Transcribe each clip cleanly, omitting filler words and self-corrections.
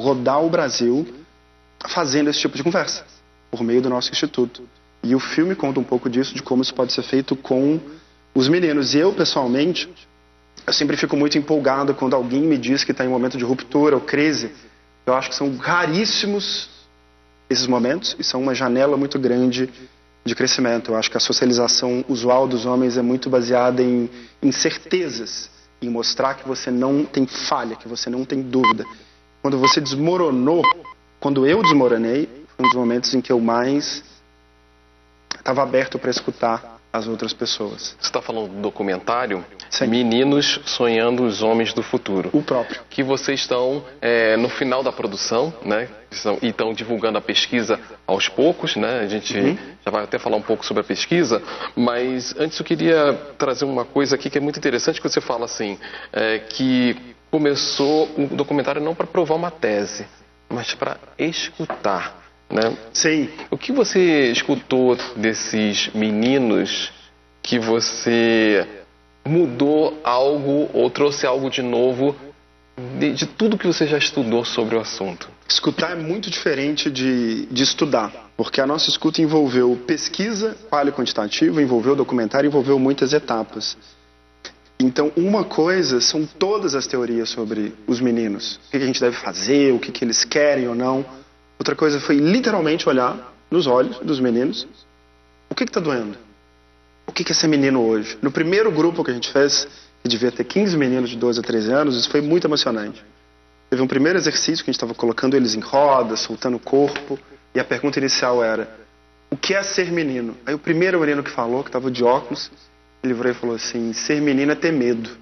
rodar o Brasil fazendo esse tipo de conversa, por meio do nosso instituto. E o filme conta um pouco disso, de como isso pode ser feito com os meninos. E eu, pessoalmente, eu sempre fico muito empolgado quando alguém me diz que está em um momento de ruptura ou crise. Eu acho que são raríssimos esses momentos e são uma janela muito grande de crescimento. Eu acho que a socialização usual dos homens é muito baseada em certezas, em mostrar que você não tem falha, que você não tem dúvida. Quando você desmoronou, quando eu desmoronei, foi um dos momentos em que eu mais estava aberto para escutar as outras pessoas. Você está falando do documentário? Sim. Meninos Sonhando os Homens do Futuro. O próprio. Que vocês estão no final da produção, né? E estão divulgando a pesquisa aos poucos, né? A gente já vai até falar um pouco sobre a pesquisa, mas antes eu queria trazer uma coisa aqui que é muito interessante, que você fala assim, que começou o documentário não para provar uma tese, mas para escutar. Né? Sim. O que você escutou desses meninos que você mudou algo ou trouxe algo de novo de tudo que você já estudou sobre o assunto? Escutar é muito diferente de estudar, porque a nossa escuta envolveu pesquisa paleoquantitativa, envolveu documentário, envolveu muitas etapas. Então, uma coisa são todas as teorias sobre os meninos. O que a gente deve fazer, o que eles querem ou não. Outra coisa foi literalmente olhar nos olhos dos meninos. O que está doendo? O que é ser menino hoje? No primeiro grupo que a gente fez, que devia ter 15 meninos de 12 a 13 anos, isso foi muito emocionante. Teve um primeiro exercício que a gente estava colocando eles em roda, soltando o corpo, e a pergunta inicial era: o que é ser menino? Aí o primeiro menino que falou, que estava de óculos, ele virou e falou assim: ser menino é ter medo.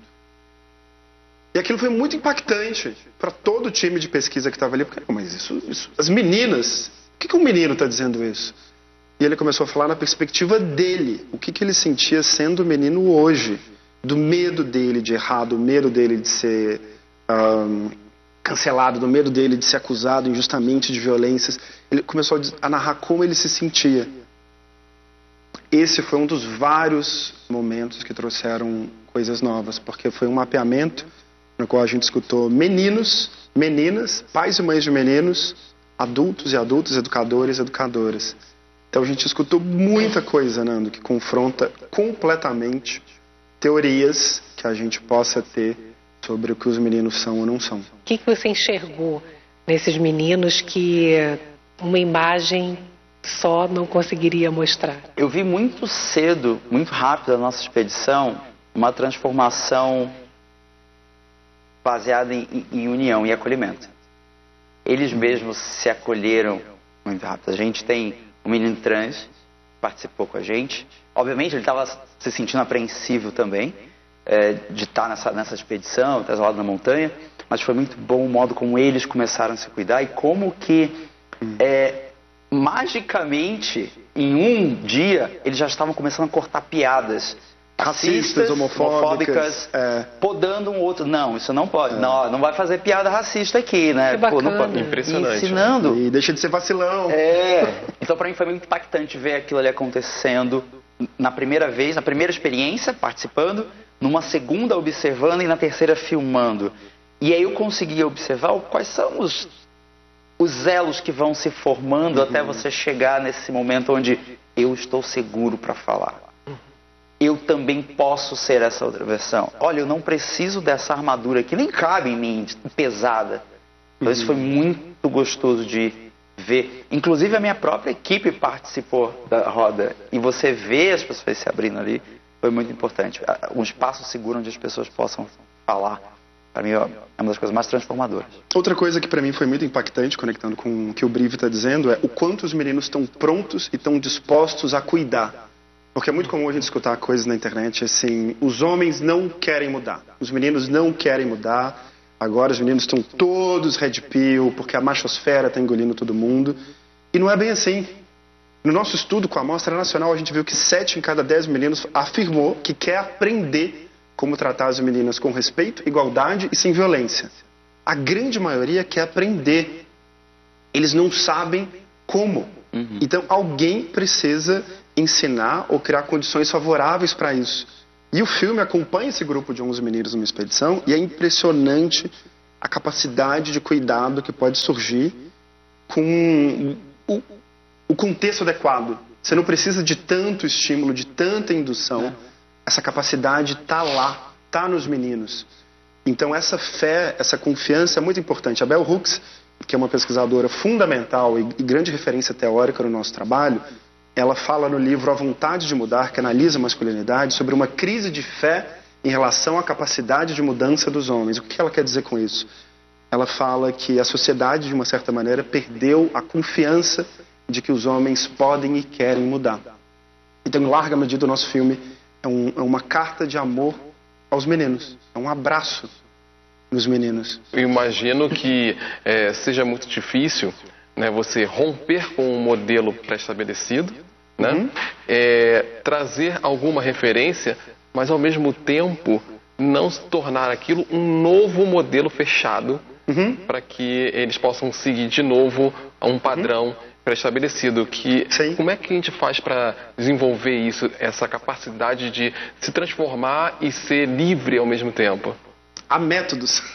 E aquilo foi muito impactante para todo o time de pesquisa que estava ali, porque, mas isso, as meninas, por que um menino está dizendo isso? E ele começou a falar na perspectiva dele, o que ele sentia sendo menino hoje, do medo dele de errar, do medo dele de ser cancelado, do medo dele de ser acusado injustamente de violências. Ele começou a narrar como ele se sentia. Esse foi um dos vários momentos que trouxeram coisas novas, porque foi um mapeamento no qual a gente escutou meninos, meninas, pais e mães de meninos, adultos e adultas, educadores e educadoras. Então a gente escutou muita coisa, Nando, que confronta completamente teorias que a gente possa ter sobre o que os meninos são ou não são. O que você enxergou nesses meninos que uma imagem só não conseguiria mostrar? Eu vi muito cedo, muito rápido na nossa expedição, uma transformação baseada em união e acolhimento. Eles mesmos se acolheram muito rápido. A gente tem um menino trans que participou com a gente. Obviamente ele estava se sentindo apreensivo também de estar nessa expedição, estar isolado na montanha, mas foi muito bom o modo como eles começaram a se cuidar e como que magicamente em um dia eles já estavam começando a cortar piadas racistas, homofóbicas, podando um outro. Não, isso não pode. Não vai fazer piada racista aqui, né? Pô, não pode. Impressionante. Ensinando. E deixa de ser vacilão. Então, para mim, foi muito impactante ver aquilo ali acontecendo na primeira vez, na primeira experiência, participando, numa segunda observando e na terceira filmando. E aí eu consegui observar quais são os elos que vão se formando até você chegar nesse momento onde eu estou seguro para falar. Eu também posso ser essa outra versão. Olha, eu não preciso dessa armadura que nem cabe em mim, pesada. Então isso foi muito gostoso de ver. Inclusive a minha própria equipe participou da roda. E você vê as pessoas se abrindo ali, foi muito importante. Um espaço seguro onde as pessoas possam falar. Para mim é uma das coisas mais transformadoras. Outra coisa que para mim foi muito impactante, conectando com o que o Brive está dizendo, é o quanto os meninos estão prontos e estão dispostos a cuidar. Porque é muito comum a gente escutar coisas na internet assim: os homens não querem mudar, os meninos não querem mudar, agora os meninos estão todos red pill porque a machosfera está engolindo todo mundo. E não é bem assim. No nosso estudo com a Amostra Nacional, a gente viu que 7 em cada 10 meninos afirmou que quer aprender como tratar as meninas com respeito, igualdade e sem violência. A grande maioria quer aprender. Eles não sabem como. Então alguém precisa ensinar ou criar condições favoráveis para isso. E o filme acompanha esse grupo de 11 meninos numa expedição e é impressionante a capacidade de cuidado que pode surgir com o contexto adequado. Você não precisa de tanto estímulo, de tanta indução. Essa capacidade está lá, está nos meninos. Então essa fé, essa confiança é muito importante. A Bell Hooks, que é uma pesquisadora fundamental e grande referência teórica no nosso trabalho, ela fala no livro A Vontade de Mudar, que analisa a masculinidade, sobre uma crise de fé em relação à capacidade de mudança dos homens. O que ela quer dizer com isso? Ela fala que a sociedade, de uma certa maneira, perdeu a confiança de que os homens podem e querem mudar. Então, em larga medida, o nosso filme é uma carta de amor aos meninos. É um abraço nos meninos. Eu imagino que seja muito difícil, né, você romper com um modelo pré-estabelecido, né, trazer alguma referência, mas ao mesmo tempo não se tornar aquilo um novo modelo fechado para que eles possam seguir de novo um padrão pré-estabelecido. Como é que a gente faz para desenvolver isso, essa capacidade de se transformar e ser livre ao mesmo tempo? Há métodos.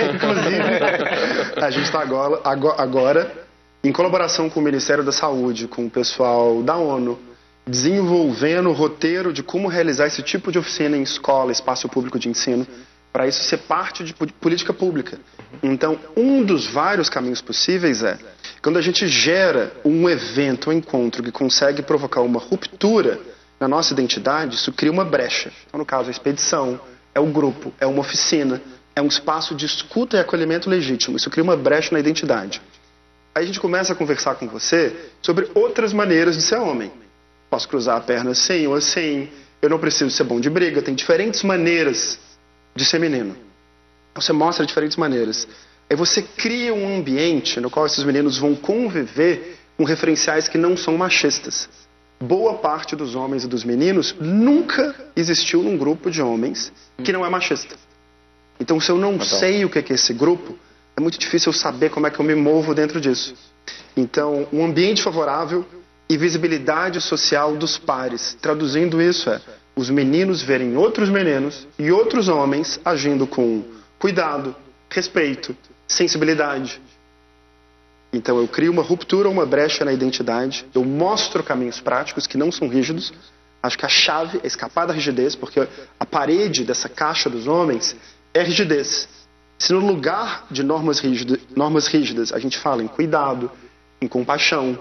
Inclusive, a gente está agora, em colaboração com o Ministério da Saúde, com o pessoal da ONU, desenvolvendo o roteiro de como realizar esse tipo de oficina em escola, espaço público de ensino, para isso ser parte de política pública. Então, um dos vários caminhos possíveis é, quando a gente gera um evento, um encontro que consegue provocar uma ruptura na nossa identidade, isso cria uma brecha. Então, no caso, a expedição, é o grupo, é uma oficina, é um espaço de escuta e acolhimento legítimo. Isso cria uma brecha na identidade. Aí a gente começa a conversar com você sobre outras maneiras de ser homem. Posso cruzar a perna assim ou assim, eu não preciso ser bom de briga, tem diferentes maneiras de ser menino. Você mostra diferentes maneiras. Aí você cria um ambiente no qual esses meninos vão conviver com referenciais que não são machistas. Boa parte dos homens e dos meninos nunca existiu num grupo de homens que não é machista. Então, se eu não sei o que é esse grupo, é muito difícil eu saber como é que eu me movo dentro disso. Então, um ambiente favorável e visibilidade social dos pares. Traduzindo isso os meninos verem outros meninos e outros homens agindo com cuidado, respeito, sensibilidade. Então eu crio uma ruptura, uma brecha na identidade, eu mostro caminhos práticos que não são rígidos. Acho que a chave é escapar da rigidez, porque a parede dessa caixa dos homens é rigidez. Se no lugar de normas rígidas a gente fala em cuidado, em compaixão,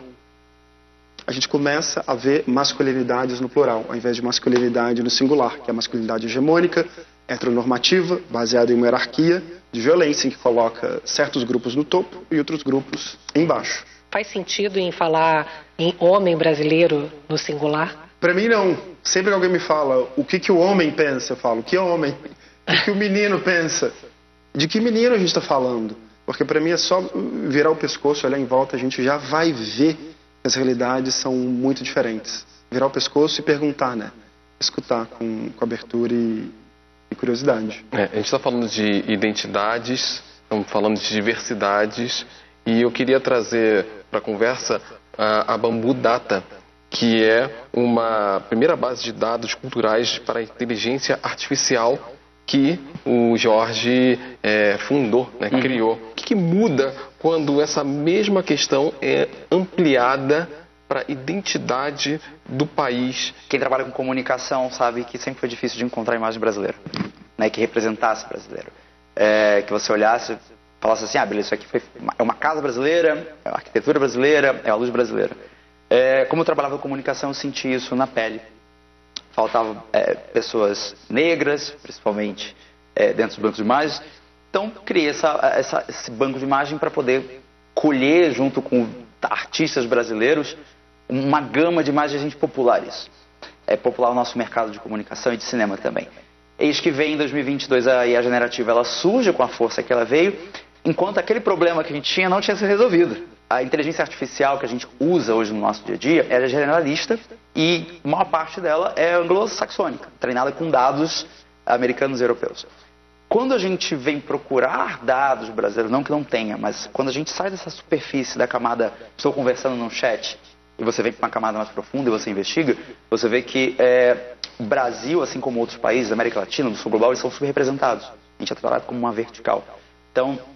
a gente começa a ver masculinidades no plural, ao invés de masculinidade no singular, que é a masculinidade hegemônica, heteronormativa, baseada em uma hierarquia de violência, em que coloca certos grupos no topo e outros grupos embaixo. Faz sentido em falar em homem brasileiro no singular? Para mim, não. Sempre que alguém me fala o que o homem pensa, eu falo, que homem? O que o menino pensa? De que menino a gente está falando? Porque para mim é só virar o pescoço, olhar em volta, a gente já vai ver que as realidades são muito diferentes. Virar o pescoço e perguntar, né? Escutar com abertura e curiosidade. A gente está falando de identidades, estamos falando de diversidades, e eu queria trazer para a conversa a Bambu Data, que é uma primeira base de dados culturais para a inteligência artificial que o Jorge fundou, né, criou. O que muda quando essa mesma questão é ampliada para a identidade do país? Quem trabalha com comunicação sabe que sempre foi difícil de encontrar a imagem brasileira, né, que representasse brasileiro. Que você olhasse, falasse assim, beleza, isso aqui é uma casa brasileira, é uma arquitetura brasileira, é a luz brasileira. Como eu trabalhava com comunicação, eu senti isso na pele. Faltavam pessoas negras, principalmente dentro dos bancos de imagens. Então, criei esse banco de imagem para poder colher, junto com artistas brasileiros, uma gama de imagens de gente popular isso. Popular o nosso mercado de comunicação e de cinema também. Eis que vem em 2022 a IA generativa, ela surge com a força que ela veio, enquanto aquele problema que a gente tinha não tinha sido resolvido. A inteligência artificial que a gente usa hoje no nosso dia a dia, ela é generalista e a maior parte dela é anglo-saxônica, treinada com dados americanos e europeus. Quando a gente vem procurar dados brasileiros, não que não tenha, mas quando a gente sai dessa superfície da camada, estou conversando num chat, e você vem para uma camada mais profunda e você investiga, você vê que o Brasil, assim como outros países da América Latina, do sul global, eles são subrepresentados. A gente é tratado como uma vertical. Então,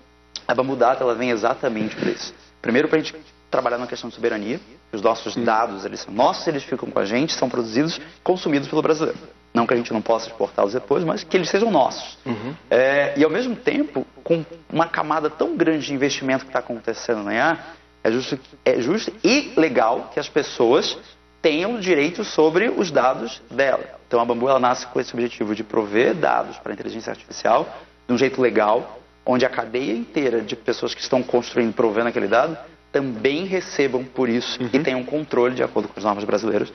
A Bambu Data, ela vem exatamente por isso. Primeiro, para a gente trabalhar na questão de soberania. Os nossos dados, eles são nossos, eles ficam com a gente, são produzidos, consumidos pelo brasileiro. Não que a gente não possa exportá-los depois, mas que eles sejam nossos. E ao mesmo tempo, com uma camada tão grande de investimento que está acontecendo na IA, é justo e legal que as pessoas tenham direito sobre os dados dela. Então a Bambu, ela nasce com esse objetivo de prover dados para a inteligência artificial de um jeito legal, onde a cadeia inteira de pessoas que estão construindo, provendo aquele dado, também recebam por isso e tenham controle, de acordo com as normas brasileiras,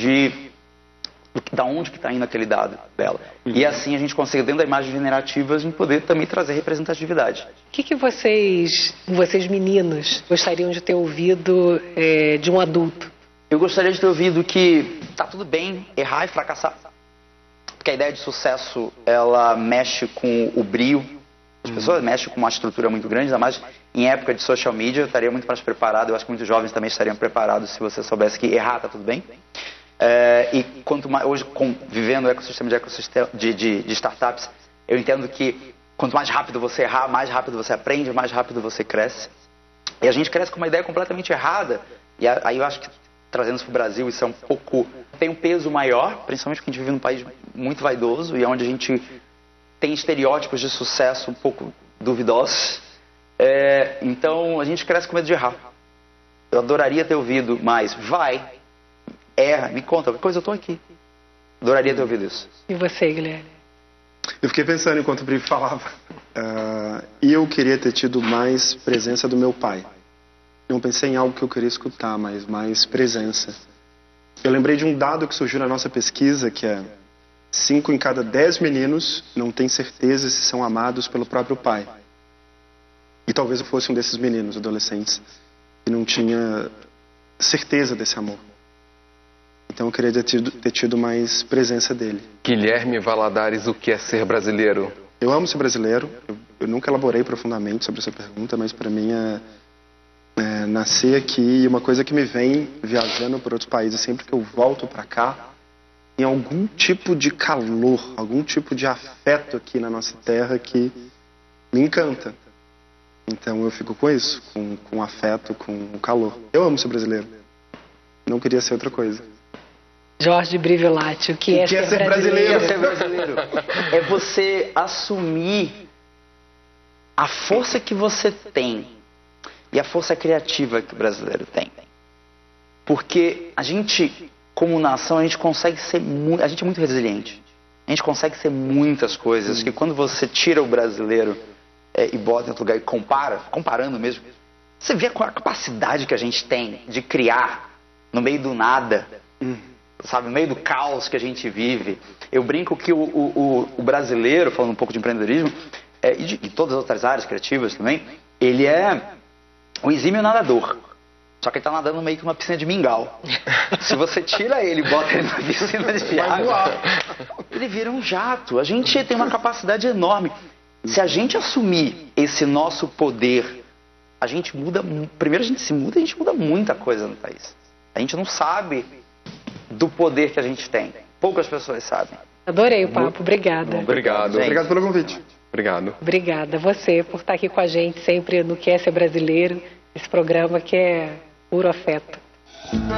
da onde que está indo aquele dado dela. E assim a gente consegue, dentro da imagem generativa, a gente poder também trazer representatividade. O que vocês meninos, gostariam de ter ouvido de um adulto? Eu gostaria de ter ouvido que tá tudo bem errar e fracassar. Porque a ideia de sucesso, ela mexe com o brio. As pessoas mexem com uma estrutura muito grande, ainda mais em época de social media, eu estaria muito mais preparado. Eu acho que muitos jovens também estariam preparados se você soubesse que errar tá tudo bem. E quanto mais, hoje, vivendo o ecossistema de startups, eu entendo que quanto mais rápido você errar, mais rápido você aprende, mais rápido você cresce. E a gente cresce com uma ideia completamente errada. E aí eu acho que, trazendo isso para o Brasil, isso é um pouco... tem um peso maior, principalmente porque a gente vive num país muito vaidoso e onde a gente tem estereótipos de sucesso um pouco duvidosos. Então a gente cresce com medo de errar. Eu adoraria ter ouvido mais. Vai, erra, me conta, qualquer coisa eu estou aqui. Adoraria ter ouvido isso. E você, Guilherme? Eu fiquei pensando enquanto o Bri falava. E eu queria ter tido mais presença do meu pai. Não pensei em algo que eu queria escutar, mas mais presença. Eu lembrei de um dado que surgiu na nossa pesquisa, que é 5 em cada 10 meninos não têm certeza se são amados pelo próprio pai. E talvez eu fosse um desses meninos, adolescentes, que não tinha certeza desse amor. Então eu queria ter tido mais presença dele. Guilherme Valadares, o que é ser brasileiro? Eu amo ser brasileiro. Eu nunca elaborei profundamente sobre essa pergunta, mas para mim nascer aqui, e uma coisa que me vem viajando por outros países, sempre que eu volto para cá, tem algum tipo de calor, algum tipo de afeto aqui na nossa terra que me encanta. Então eu fico com isso, com afeto, com o calor. Eu amo ser brasileiro. Não queria ser outra coisa. Jorge Briviolati, o que é ser brasileiro? Ser brasileiro é você assumir a força que você tem e a força criativa que o brasileiro tem. Porque a gente, como nação, a gente consegue ser a gente é muito resiliente. A gente consegue ser muitas coisas que quando você tira o brasileiro e bota em outro lugar e comparando mesmo, você vê a capacidade que a gente tem de criar no meio do nada, sabe, no meio do caos que a gente vive. Eu brinco que o brasileiro, falando um pouco de empreendedorismo, e de todas as outras áreas criativas também, ele é um exímio nadador. Só que ele está nadando meio que uma piscina de mingau. Se você tira ele e bota ele na piscina de água, ele vira um jato. A gente tem uma capacidade enorme. Se a gente assumir esse nosso poder, a gente muda. Primeiro a gente se muda e a gente muda muita coisa no país. A gente não sabe do poder que a gente tem. Poucas pessoas sabem. Adorei o papo. Obrigada. Obrigado. Obrigado pelo convite. Obrigado. Obrigada a você por estar aqui com a gente sempre no Que é Ser Brasileiro, esse programa que é puro afeto.